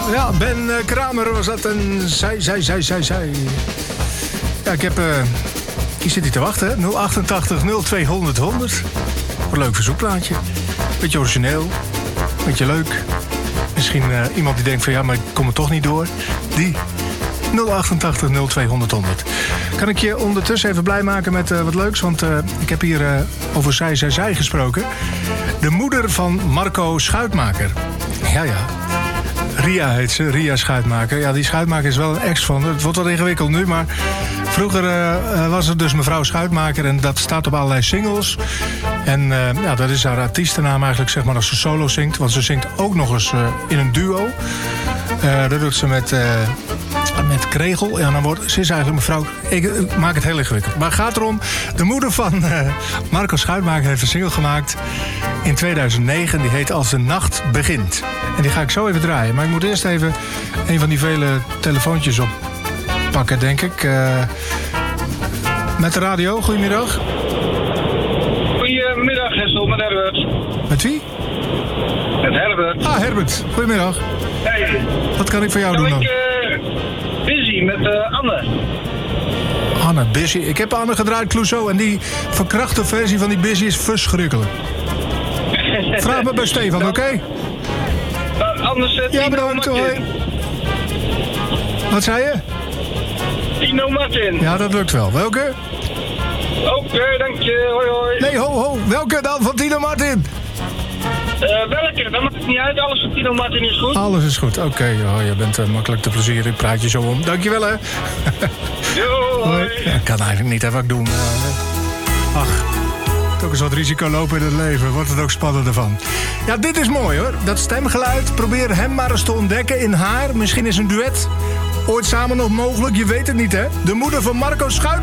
Ja, Ben Kramer was dat en zij. Ja, ik heb... hier zit hij te wachten, hè? 088 0200 100. Wat een leuk verzoekplaatje. Beetje origineel. Beetje leuk. Misschien iemand die denkt van ja, maar ik kom er toch niet door. Die 088 0200 100. Kan ik je ondertussen even blij maken met wat leuks? Want ik heb hier over zij gesproken. De moeder van Marco Schuitmaker. Ja. Ria heet ze, Ria Schuitmaker. Ja, die Schuitmaker is wel een ex van. Het wordt wat ingewikkeld nu, maar vroeger was het dus mevrouw Schuitmaker en dat staat op allerlei singles. En ja, dat is haar artiestennaam eigenlijk, zeg maar, als ze solo zingt. Want ze zingt ook nog eens in een duo. Dat doet ze met Kregel. Ja, dan wordt ze is eigenlijk mevrouw. Ik maak het heel ingewikkeld. Maar het gaat erom, de moeder van Marco Schuitmaker heeft een single gemaakt in 2009. Die heet Als de Nacht Begint. En die ga ik zo even draaien. Maar ik moet eerst even een van die vele telefoontjes oppakken, denk ik. Met de radio, goedemiddag. Goedemiddag, Hessel, met Herbert. Met wie? Met Herbert. Ah, Herbert. Goedemiddag. Hey. Wat kan ik voor jou doen dan? Busy met Anne. Anne, Busy. Ik heb Anne gedraaid, Clouseau. En die verkrachte versie van die Busy is verschrikkelijk. Vraag me bij Stefan, oké? Anders ja, bedankt. Hoi. Wat zei je? Tino Martin. Ja, dat lukt wel. Welke? Oké, dank je. Hoi, hoi. Nee, ho. Welke dan van Tino Martin? Welke? Dat maakt niet uit. Alles van Tino Martin is goed. Alles is goed. Oké, je bent makkelijk te plezieren. Ik praat je zo om. Dankjewel, hè. Jo, hoi. Ja, ik kan eigenlijk niet even wat ik doen. Ach, ook eens wat risico lopen in het leven. Wordt het ook spannender van. Ja, dit is mooi, hoor. Dat stemgeluid. Probeer hem maar eens te ontdekken in haar. Misschien is een duet ooit samen nog mogelijk. Je weet het niet, hè. De moeder van Marco Schuit.